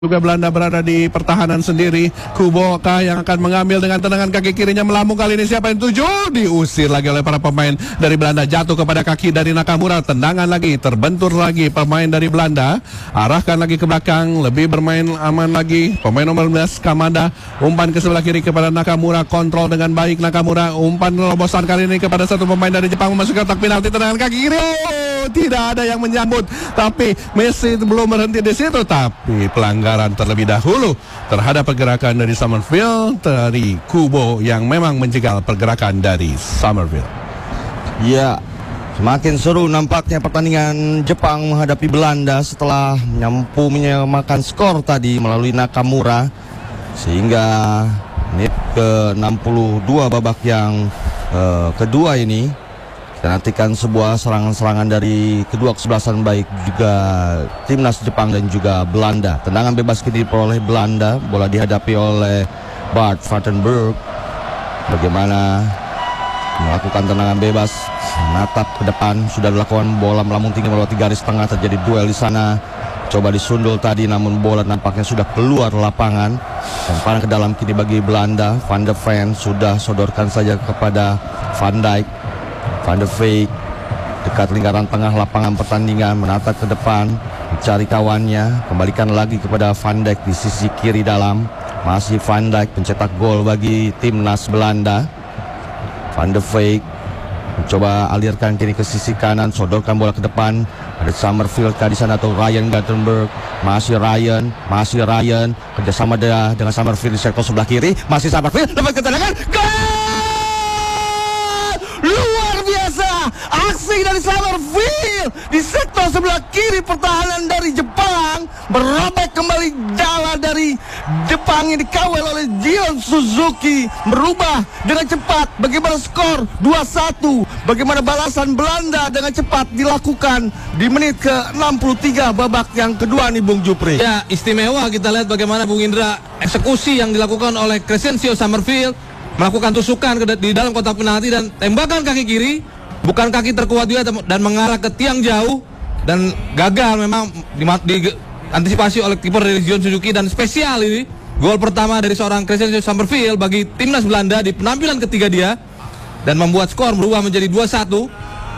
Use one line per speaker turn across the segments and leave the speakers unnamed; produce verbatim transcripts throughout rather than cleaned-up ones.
Juga Belanda berada di pertahanan sendiri. Kubo kah yang akan mengambil dengan tendangan kaki kirinya melambung, kali ini siapa yang tuju? Diusir lagi oleh para pemain dari Belanda, jatuh kepada kaki dari Nakamura. Tendangan lagi, terbentur lagi pemain dari Belanda, arahkan lagi ke belakang, lebih bermain aman lagi pemain nomor lima belas Kamada. Umpan ke sebelah kiri kepada Nakamura, kontrol dengan baik Nakamura. Umpan terobosan kali ini kepada satu pemain dari Jepang memasuki kotak penalti, tendangan kaki kiri. Oh, tidak ada yang menyambut, tapi Messi belum berhenti di situ, tapi pelanggaran terlebih dahulu terhadap pergerakan dari Summerfield dari Kubo yang memang menjegal pergerakan dari Summerfield.
Ya, semakin seru nampaknya pertandingan Jepang menghadapi Belanda setelah mampu menyamakan skor tadi melalui Nakamura, sehingga menit ke enam puluh dua babak yang uh, kedua ini kita nantikan sebuah serangan-serangan dari kedua kesebelasan, baik juga timnas Jepang dan juga Belanda. Tendangan bebas kini diperoleh Belanda, bola dihadapi oleh Bart Vandenberg. Bagaimana melakukan tendangan bebas, menatap ke depan, sudah dilakukan, bola melambung tinggi melewati garis tengah, terjadi duel di sana. Coba disundul tadi, namun bola nampaknya sudah keluar lapangan. Semparan ke dalam kini bagi Belanda. Van de Ven sudah sodorkan saja kepada Van Dijk. Van de Beek dekat lingkaran tengah lapangan pertandingan, menatap ke depan, mencari kawannya, kembalikan lagi kepada Van Dijk di sisi kiri dalam. Masih Van Dijk pencetak gol bagi timnas Belanda. Van de Beek mencoba alirkan kini ke sisi kanan, sodorkan bola ke depan. Ada Summerfield di sana atau Ryan Gattenberg. Masih Ryan, masih Ryan kerjasama dia dengan Summerfield di sektor sebelah kiri. Masih Summerfield dapat ketendangan, gol! Luar biasa aksi dari Summerfield di sektor sebelah kiri pertahanan dari Jepang. Berobek kembali dala dari Jepang yang dikawal oleh Gion Suzuki, merubah dengan cepat. Bagaimana skor dua satu, bagaimana balasan Belanda dengan cepat dilakukan di menit ke enam puluh tiga babak yang kedua nih Bung Jupri.
Ya, istimewa kita lihat bagaimana Bung Indra eksekusi yang dilakukan oleh Crescencio Summerfield, melakukan tusukan di dalam kotak penalti dan tembakan kaki kiri, bukan kaki terkuat dia dan mengarah ke tiang jauh, dan gagal memang di, di antisipasi oleh kiper dari Gion Suzuki. Dan spesial ini gol pertama dari seorang Crescencio Summerfield bagi timnas Belanda di penampilan ketiga dia, dan membuat skor berubah menjadi dua satu.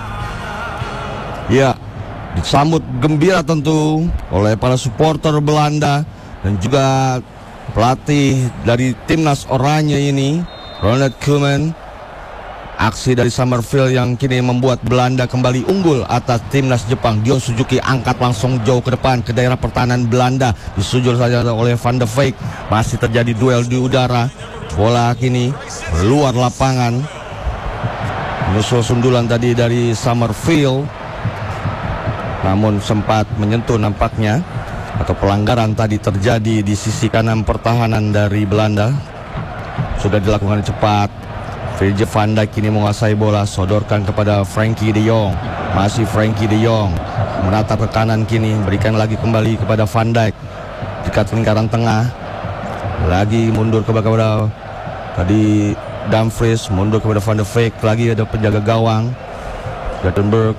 Ya, disambut gembira tentu oleh para supporter Belanda dan juga pelatih dari timnas oranye ini, Ronald Koeman. Aksi dari Summerfield yang kini membuat Belanda kembali unggul atas timnas Jepang. Gion Suzuki angkat langsung jauh ke depan ke daerah pertahanan Belanda, disujul saja oleh Van de Beek. Masih terjadi duel di udara, bola kini keluar lapangan. Menyusul sundulan tadi dari Summerfield, namun sempat menyentuh nampaknya, atau pelanggaran tadi terjadi di sisi kanan pertahanan dari Belanda. Sudah dilakukan cepat. Virgil van Dijk kini menguasai bola, sodorkan kepada Frankie de Jong. Masih Frankie de Jong menatap ke kanan kini, berikan lagi kembali kepada Van Dijk dekat lingkaran tengah. Lagi mundur kepada tadi Dumfries, mundur kepada Van de Beek, lagi ada penjaga gawang Gattenberg.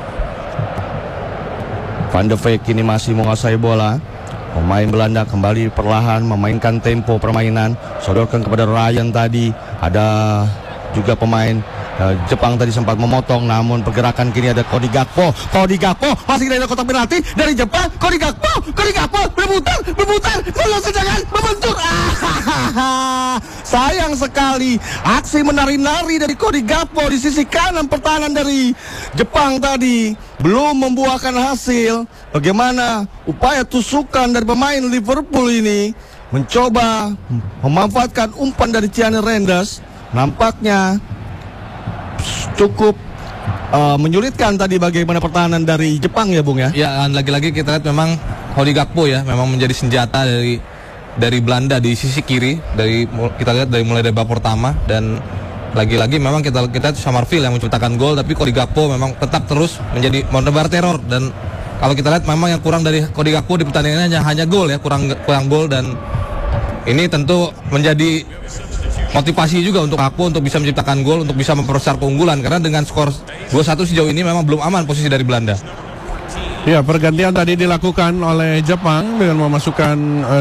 Van de Beek kini masih menguasai bola. Pemain Belanda kembali perlahan memainkan tempo permainan, sodorkan kepada Ryan tadi. Ada juga pemain uh, Jepang tadi sempat memotong, namun pergerakan kini ada Cody Gakpo. Cody Gakpo masih dari kotak penalti dari Jepang. Cody Gakpo, Cody Gakpo berputar, berputar, belum sejangan membentur. Ah, sayang sekali aksi menari-nari dari Cody Gakpo di sisi kanan pertahanan dari Jepang tadi belum membuahkan hasil. Bagaimana upaya tusukan dari pemain Liverpool ini mencoba memanfaatkan umpan dari Tiane Reinders, nampaknya cukup uh, menyulitkan tadi bagaimana pertahanan dari Jepang ya Bung ya.
Ya, lagi-lagi kita lihat memang Cody Gakpo ya memang menjadi senjata dari dari Belanda di sisi kiri, dari kita lihat dari mulai dari babak pertama. Dan lagi-lagi memang kita kita Summerfield yang menciptakan gol, tapi Cody Gakpo memang tetap terus menjadi menebar teror. Dan kalau kita lihat memang yang kurang dari Cody Gakpo di pertandingan hanya hanya gol ya, kurang kurang gol, dan ini tentu menjadi motivasi juga untuk Gakpo untuk bisa menciptakan gol, untuk bisa memperbesar keunggulan, karena dengan skor dua satu sejauh ini memang belum aman posisi dari Belanda.
Ya, pergantian tadi dilakukan oleh Jepang dengan memasukkan uh,